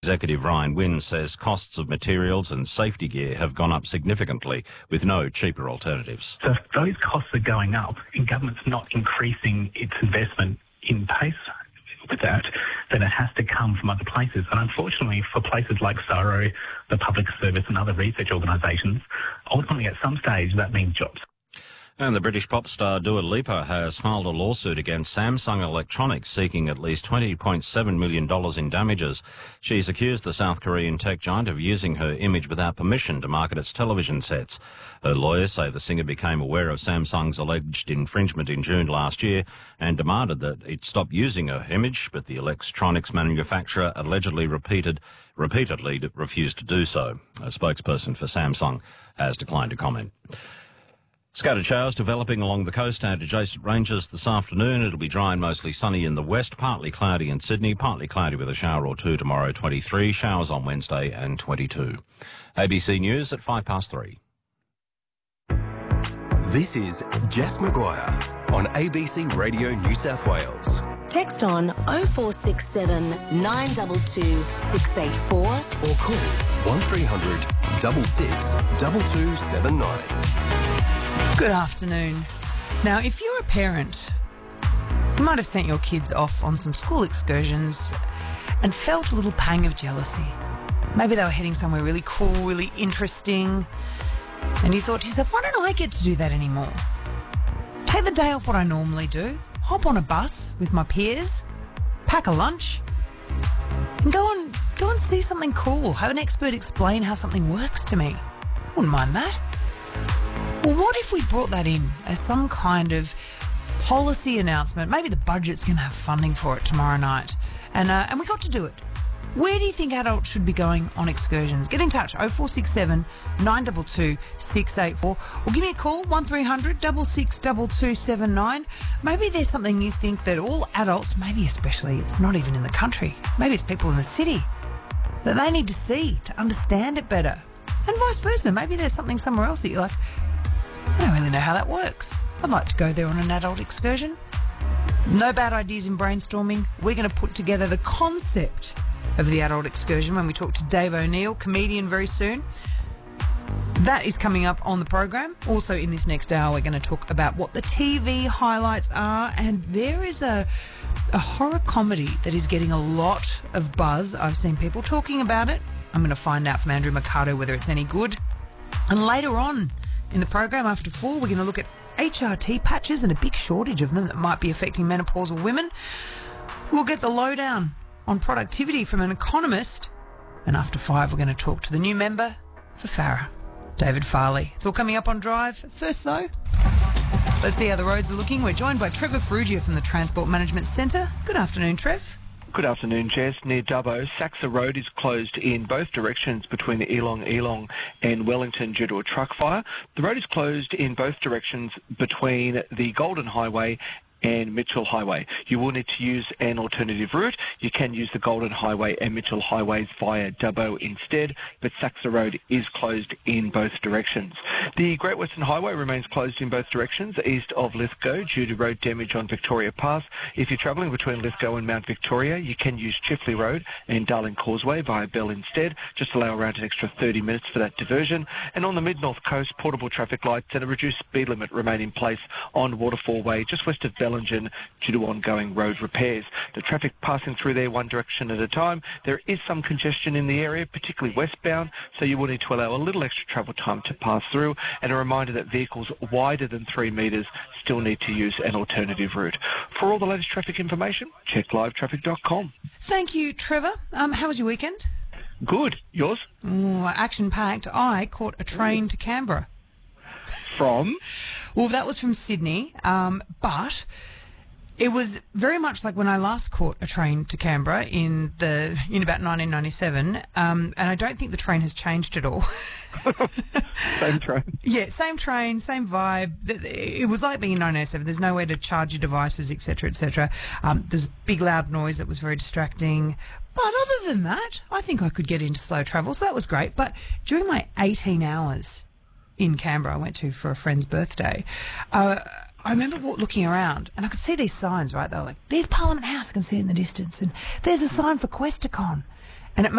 Executive Ryan Wynne says costs of materials and safety gear have gone up significantly with no cheaper alternatives. So if those costs are going up and government's not increasing its investment in pace with that, then it has to come from other places. And unfortunately for places like SARO, the Public Service and other research organisations, ultimately at some stage that means jobs. And the British pop star Dua Lipa has filed a lawsuit against Samsung Electronics seeking at least $20.7 million in damages. She's accused the South Korean tech giant of using her image without permission to market its television sets. Her lawyers say the singer became aware of Samsung's alleged infringement in June last year and demanded that it stop using her image, but the electronics manufacturer allegedly repeatedly refused to do so. A spokesperson for Samsung has declined to comment. Scattered showers developing along the coast and adjacent ranges this afternoon. It'll be dry and mostly sunny in the west, partly cloudy in Sydney, partly cloudy with a shower or two tomorrow, 23, showers on Wednesday and 22. ABC News at 3:05. This is Jess Maguire on ABC Radio New South Wales. Text on 0467 922 684 or call 1300 66 2279. Good afternoon. Now, if you're a parent, you might have sent your kids off on some school excursions and felt a little pang of jealousy. Maybe they were heading somewhere really cool, really interesting, and you thought to yourself, why don't I get to do that anymore? Take the day off what I normally do, hop on a bus with my peers, pack a lunch, and go and see something cool. Have an expert explain how something works to me. I wouldn't mind that. Well, what if we brought that in as some kind of policy announcement? Maybe the budget's going to have funding for it tomorrow night. And we got to do it. Where do you think adults should be going on excursions? Get in touch, 0467 922 684, or give me a call, 1300 66 2279. Maybe there's something you think that all adults, maybe especially it's not even in the country, maybe it's people in the city, that they need to see to understand it better. And vice versa, maybe there's something somewhere else that you're like, I don't really know how that works. I'd like to go there on an adult excursion. No bad ideas in brainstorming. We're going to put together the concept of the adult excursion when we talk to Dave O'Neill, comedian, very soon. That is coming up on the program. Also in this next hour, we're going to talk about what the TV highlights are, and there is a horror comedy that is getting a lot of buzz. I've seen people talking about it. I'm going to find out from Andrew Mercado whether it's any good. And later on in the program, after 4, we're going to look at HRT patches and a big shortage of them that might be affecting menopausal women. We'll get the lowdown on productivity from an economist. And after 5, we're going to talk to the new member for Farrer, David Farley. It's all coming up on Drive. First, though, let's see how the roads are looking. We're joined by Trevor Ferrugia from the Transport Management Centre. Good afternoon, Trev. Good afternoon, Jess. Near Dubbo, Saxa Road is closed in both directions between the Elong and Wellington due to a truck fire. The road is closed in both directions between the Golden Highway and Mitchell Highway. You will need to use an alternative route. You can use the Golden Highway and Mitchell Highways via Dubbo instead, but Saxa Road is closed in both directions. The Great Western Highway remains closed in both directions east of Lithgow due to road damage on Victoria Pass. If you're travelling between Lithgow and Mount Victoria, you can use Chifley Road and Darling Causeway via Bell instead. Just allow around an extra 30 minutes for that diversion. And on the Mid-North Coast, portable traffic lights and a reduced speed limit remain in place on Waterfall Way just west of Bellingen due to ongoing road repairs. The traffic passing through there one direction at a time. There is some congestion in the area, particularly westbound, so you will need to allow a little extra travel time to pass through. And a reminder that vehicles wider than 3 metres still need to use an alternative route. For all the latest traffic information, check livetraffic.com. Thank you, Trevor. How was your weekend? Good. Yours? Ooh, action-packed. I caught a train to Canberra. From? Well, that was from Sydney, but it was very much like when I last caught a train to Canberra in about 1997, and I don't think the train has changed at all. Same train. Yeah, same train, same vibe. It was like being in 1997. There's nowhere to charge your devices, etc., etc. There's big loud noise that was very distracting. But other than that, I think I could get into slow travel, so that was great. But during my 18 hours in Canberra, I went to for a friend's birthday, I remember looking around and I could see these signs, right? They were like, there's Parliament House, I can see it in the distance, and there's a sign for Questacon. And it